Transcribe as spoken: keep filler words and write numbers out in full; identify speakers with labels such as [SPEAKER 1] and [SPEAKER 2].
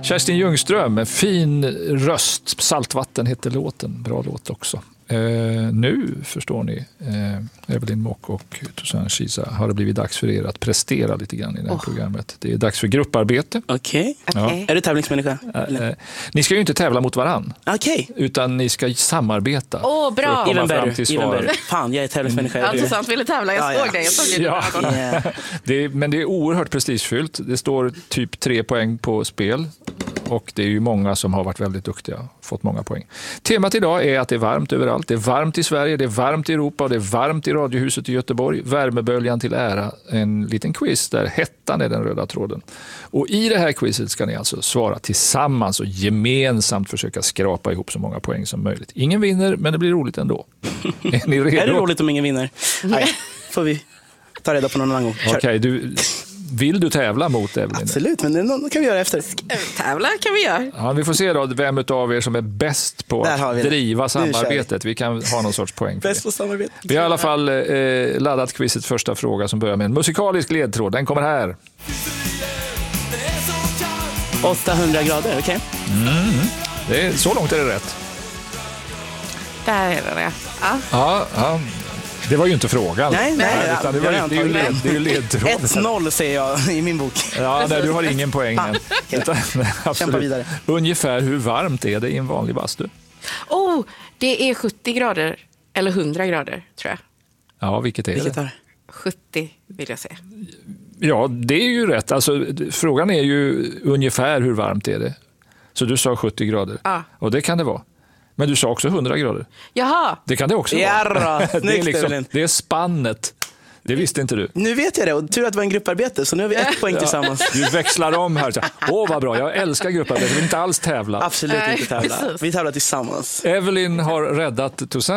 [SPEAKER 1] Kerstin Ljungström, en fin röst. Saltvatten heter låten. Bra låt också. Eh, nu förstår ni, eh, Evelyn Mock och Toussaint Chiza, har det blivit dags för er att prestera lite grann i det här oh. programmet. Det är dags för grupparbete.
[SPEAKER 2] Okej. Okay. Okay. Ja. Är du tävlingsmänniska?
[SPEAKER 1] Eh, eh, ni ska ju inte tävla mot varann.
[SPEAKER 2] Okej. Okay.
[SPEAKER 1] Utan ni ska samarbeta.
[SPEAKER 3] Åh, oh, bra.
[SPEAKER 1] Even better.
[SPEAKER 2] Even better. Fan, jag är tävlingsmänniska.
[SPEAKER 3] Alltså sant ville tävla, jag såg
[SPEAKER 2] ja,
[SPEAKER 3] det. Jag såg det.
[SPEAKER 1] Ja. Yeah. det är, men det är oerhört prestigefyllt. Det står typ tre poäng på spel. Och det är ju många som har varit väldigt duktiga, fått många poäng. Temat idag är att det är varmt överallt. Det är varmt i Sverige, det är varmt i Europa och det är varmt i Radiohuset i Göteborg. Värmeböljan till ära, en liten quiz där hettan är den röda tråden. Och i det här quizet ska ni alltså svara tillsammans och gemensamt försöka skrapa ihop så många poäng som möjligt. Ingen vinner, men det blir roligt ändå. Är ni redo?
[SPEAKER 2] Är det roligt om ingen vinner? Nej, får vi ta reda på någon annan gång.
[SPEAKER 1] Okej, okay, du... Vill du tävla mot Evelyn?
[SPEAKER 2] Absolut, men det kan vi göra efter.
[SPEAKER 3] Tävla kan vi göra.
[SPEAKER 1] Ja, vi får se då vem av er som är bäst på att driva samarbetet. Vi kan ha någon sorts poäng.
[SPEAKER 2] Bäst på samarbete.
[SPEAKER 1] Vi har i alla fall eh, laddat quizets första fråga som börjar med en musikalisk ledtråd. Den kommer här.
[SPEAKER 2] åttahundra grader, okej.
[SPEAKER 1] Okay. Mm. Så långt är det rätt.
[SPEAKER 3] Där är det rätt. Ja.
[SPEAKER 1] Ja, ja. Det var ju inte frågan.
[SPEAKER 2] Nej, nej. nej
[SPEAKER 1] utan det, var, det, är ju led, det är ju ledtråden.
[SPEAKER 2] ett noll säger jag i min bok.
[SPEAKER 1] Ja, nej, du har ingen poäng än. Utan,
[SPEAKER 2] kämpa vidare.
[SPEAKER 1] Ungefär hur varmt är det i en vanlig bastu?
[SPEAKER 3] Oh, det är sjuttio grader. Eller hundra grader, tror jag.
[SPEAKER 1] Ja, vilket är
[SPEAKER 2] vilket
[SPEAKER 1] det?
[SPEAKER 2] Är?
[SPEAKER 3] sjuttio vill jag säga.
[SPEAKER 1] Ja, det är ju rätt. Alltså, frågan är ju ungefär hur varmt är det. Så du sa sjuttio grader.
[SPEAKER 3] Ja.
[SPEAKER 1] Och det kan det vara. Men du sa också hundra grader.
[SPEAKER 3] Jaha.
[SPEAKER 1] Det kan det också
[SPEAKER 2] Jarra,
[SPEAKER 1] vara.
[SPEAKER 2] Snyggt,
[SPEAKER 1] det, är liksom, det är spannet. Det visste inte du.
[SPEAKER 2] Nu vet jag det, och tur att det var en grupparbete, så nu har vi ett poäng tillsammans.
[SPEAKER 1] Du växlar om här. Åh, vad bra, jag älskar grupparbete. Vi vill inte alls tävla.
[SPEAKER 2] Absolut inte tävla. Vi tävlar tillsammans.
[SPEAKER 1] Evelyn har räddat Toussaint.